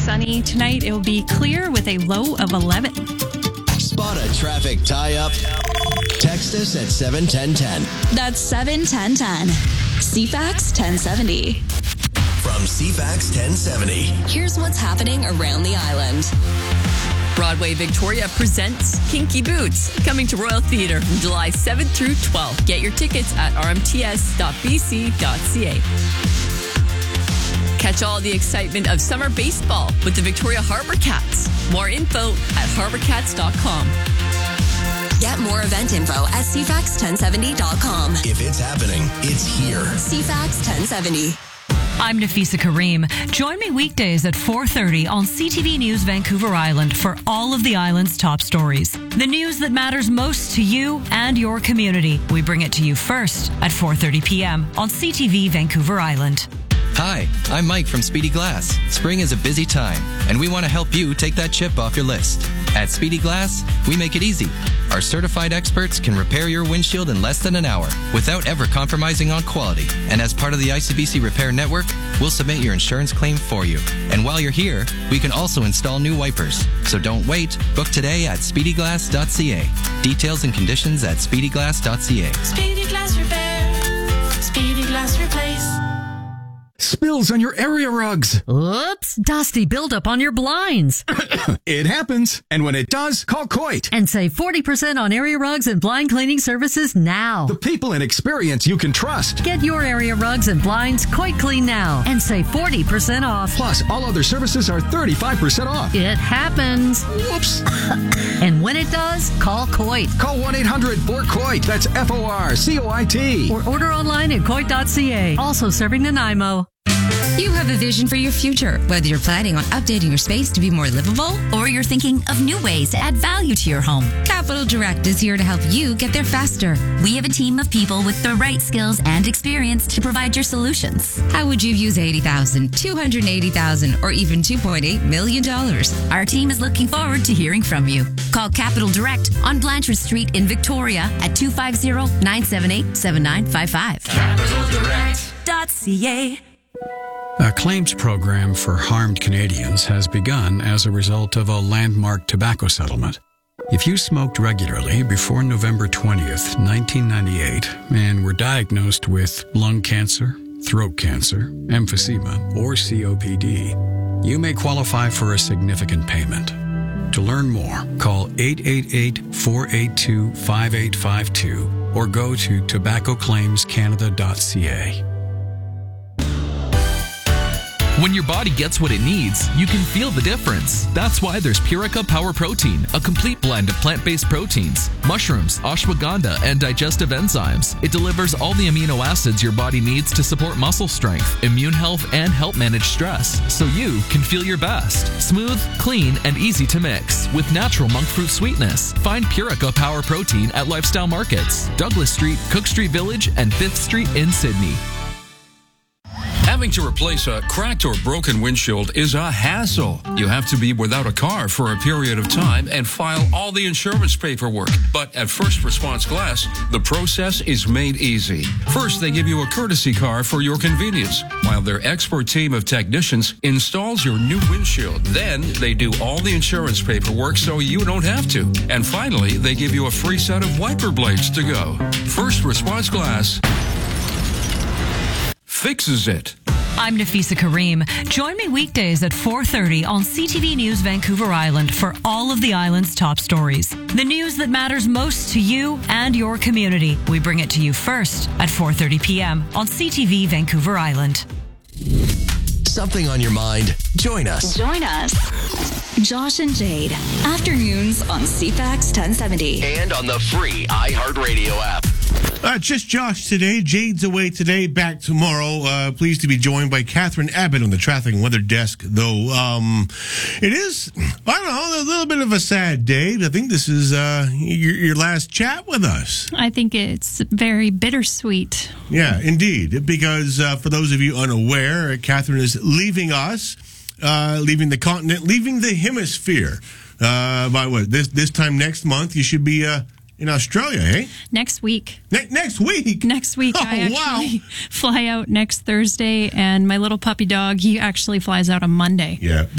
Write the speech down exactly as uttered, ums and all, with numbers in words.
sunny. Tonight, it will be clear with a low of eleven. Spot a traffic tie-up. Text us at seven ten ten. That's seven ten ten. C FAX ten seventy. From C FAX ten seventy. Here's what's happening around the island. Broadway Victoria presents Kinky Boots, coming to Royal Theatre from July seventh through twelfth. Get your tickets at r m t s dot b c dot c a. Catch all the excitement of summer baseball with the Victoria Harbour Cats. More info at harbour cats dot com. Get more event info at c fax ten seventy dot com. If it's happening, it's here. C FAX ten seventy. I'm Nafisa Kareem. Join me weekdays at four thirty on C T V News Vancouver Island for all of the island's top stories. The news that matters most to you and your community. We bring it to you first at four thirty p.m. on C T V Vancouver Island. Hi, I'm Mike from Speedy Glass. Spring is a busy time, and we want to help you take that chip off your list. At Speedy Glass, we make it easy. Our certified experts can repair your windshield in less than an hour without ever compromising on quality. And as part of the I C B C Repair Network, we'll submit your insurance claim for you. And while you're here, we can also install new wipers. So don't wait. Book today at speedy glass dot c a. Details and conditions at speedy glass dot c a. Speedy Glass Repair. Speedy Glass Replace. Spills on your area rugs. Oops, dusty buildup on your blinds. It happens. And when it does, call Coit. And save forty percent on area rugs and blind cleaning services now. The people and experience you can trust. Get your area rugs and blinds Coit Clean now and save forty percent off. Plus, all other services are thirty-five percent off. It happens. Whoops. And when it does, call Coit. Call one eight hundred four coit. That's F O R C O I T. Or order online at coit dot c a. Also serving Nanaimo. You have a vision for your future, whether you're planning on updating your space to be more livable or you're thinking of new ways to add value to your home. Capital Direct is here to help you get there faster. We have a team of people with the right skills and experience to provide your solutions. How would you use eighty thousand dollars, two hundred eighty thousand dollars, or even two point eight million dollars? Our team is looking forward to hearing from you. Call Capital Direct on Blanchard Street in Victoria at two five zero, nine seven eight, seven nine five five. Capital Direct. .ca. A claims program for harmed Canadians has begun as a result of a landmark tobacco settlement. If you smoked regularly before November twentieth, nineteen ninety-eight, and were diagnosed with lung cancer, throat cancer, emphysema, or C O P D, you may qualify for a significant payment. To learn more, call eight eight eight, four eight two, five eight five two or go to tobacco claims canada dot c a. When your body gets what it needs, you can feel the difference. That's why there's Purica Power Protein, a complete blend of plant-based proteins, mushrooms, ashwagandha, and digestive enzymes. It delivers all the amino acids your body needs to support muscle strength, immune health, and help manage stress, so you can feel your best. Smooth, clean, and easy to mix with natural monk fruit sweetness. Find Purica Power Protein at Lifestyle Markets, Douglas Street, Cook Street Village, and fifth Street in Sydney. Having to replace a cracked or broken windshield is a hassle. You have to be without a car for a period of time and file all the insurance paperwork. But at First Response Glass, the process is made easy. First, they give you a courtesy car for your convenience, while their expert team of technicians installs your new windshield. Then, they do all the insurance paperwork so you don't have to. And finally, they give you a free set of wiper blades to go. First Response Glass fixes it. I'm Nafisa Kareem. Join me weekdays at four thirty on C T V News Vancouver Island for all of the island's top stories. The news that matters most to you and your community. We bring it to you first at four thirty p.m. on C T V Vancouver Island. Something on your mind? Join us. Join us. Josh and Jade. Afternoons on C FAX ten seventy. And on the free iHeartRadio app. Uh, just Josh today. Jade's away today, back tomorrow. Uh, pleased to be joined by Catherine Abbott on the traffic and weather desk, though. Um, it is, I don't know, a little bit of a sad day. I think this is uh, your, your last chat with us. I think it's very bittersweet. Yeah, indeed. Because uh, for those of you unaware, Catherine is leaving us, uh, leaving the continent, leaving the hemisphere. Uh, by what? This, this time next month, you should be... Uh, in Australia, eh? Next week. Ne- next week? Next week. Oh, I actually wow. fly out next Thursday, and my little puppy dog, he actually flies out on Monday. Yeah.